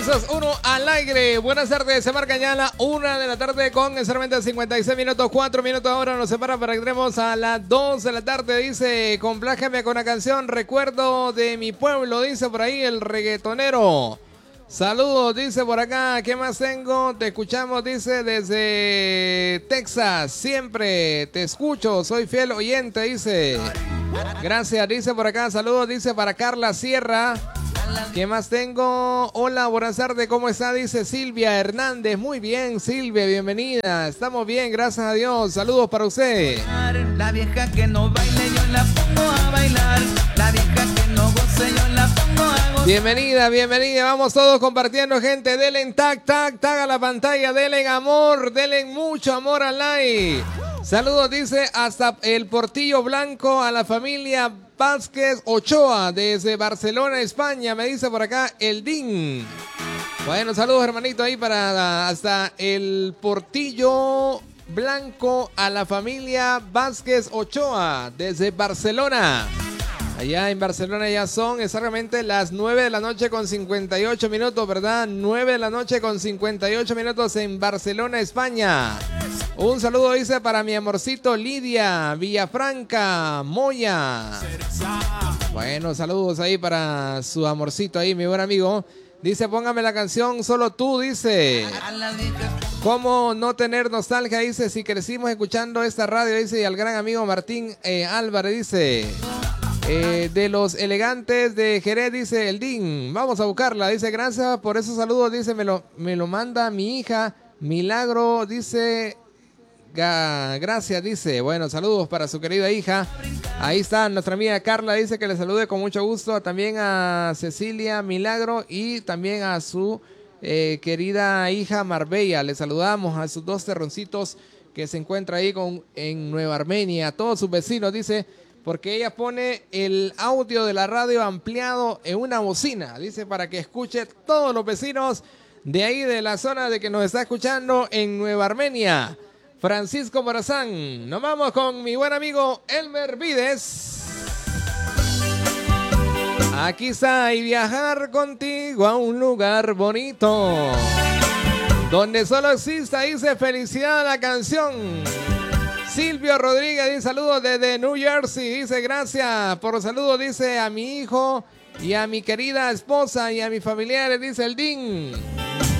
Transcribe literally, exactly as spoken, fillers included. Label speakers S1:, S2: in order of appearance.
S1: Eso es uno al aire. Buenas tardes, se marca ya la una de la tarde con solamente cincuenta y seis minutos, cuatro minutos ahora nos separan para que entremos a las dos de la tarde. Dice, complájame con la canción Recuerdo de mi pueblo, dice por ahí el reggaetonero. Saludos, dice por acá, ¿qué más tengo? Te escuchamos, dice, desde Texas, siempre te escucho, soy fiel oyente, dice. Gracias, dice por acá, saludos, dice para Carla Sierra. ¿Qué más tengo? Hola, buenas tardes, ¿cómo está? Dice Silvia Hernández. Muy bien, Silvia, bienvenida. Estamos bien, gracias a Dios. Saludos para usted.
S2: La vieja que no baile, yo la pongo a bailar. La vieja que no goce, yo la pongo a gozar.
S1: Bienvenida, bienvenida. Vamos todos compartiendo, gente. Denle en tag, tag, tag a la pantalla. Denle en amor, denle mucho amor al like. Saludos, dice, hasta el Portillo Blanco, a la familia Vázquez Ochoa, desde Barcelona, España, me dice por acá el Din. Bueno, saludos, hermanito, ahí para hasta el Portillo Blanco, a la familia Vázquez Ochoa, desde Barcelona. Allá en Barcelona ya son exactamente las nueve de la noche con cincuenta y ocho minutos, ¿verdad? nueve de la noche con cincuenta y ocho minutos en Barcelona, España. Un saludo, dice, para mi amorcito Lidia Villafranca Moya. Bueno, saludos ahí para su amorcito ahí, mi buen amigo. Dice, póngame la canción Solo Tú, dice. ¿Cómo no tener nostalgia? Dice, si crecimos escuchando esta radio, dice, y al gran amigo Martín eh, Álvarez, dice. Eh, de los elegantes de Jerez, dice el Din. Vamos a buscarla, dice, gracias por esos saludos, dice, me lo, me lo manda mi hija Milagro, dice. Gracias, dice. Bueno, saludos para su querida hija. Ahí está nuestra amiga Carla, dice que le salude con mucho gusto. También a Cecilia Milagro y también a su eh, querida hija Marbella. Le saludamos a sus dos terroncitos que se encuentra ahí con, en Nueva Armenia. A todos sus vecinos, dice, porque ella pone el audio de la radio ampliado en una bocina, dice, para que escuche todos los vecinos de ahí de la zona de que nos está escuchando en Nueva Armenia. Francisco Morazán. Nos vamos con mi buen amigo Elmer Vides. Aquí está, y viajar contigo a un lugar bonito, donde solo exista, dice, felicidad a la canción. Silvio Rodríguez dice saludos desde New Jersey. Dice gracias por los saludos, dice a mi hijo y a mi querida esposa y a mis familiares, dice el Din.